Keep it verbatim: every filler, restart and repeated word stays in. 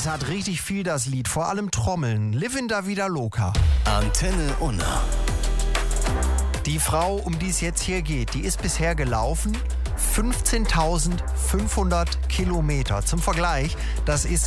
Das hat richtig viel, das Lied. Vor allem Trommeln. Livin da vida loca. Antenne Unna. Die Frau, um die es jetzt hier geht, die ist bisher gelaufen fünfzehntausendfünfhundert Kilometer. Zum Vergleich, das ist